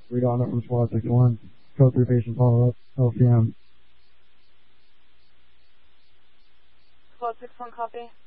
Read on it from Squad 61. Code 3 patient follow-up. LCM. Squad 61 copy.